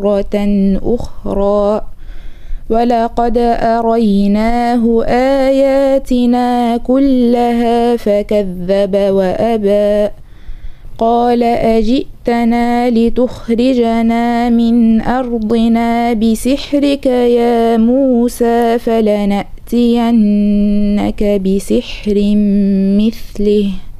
مرة أخرى ولقد أريناه آياتنا كلها فكذب وأبى قال أجئتنا لتخرجنا من أرضنا بسحرك يا موسى فلنأتينك بسحر مثله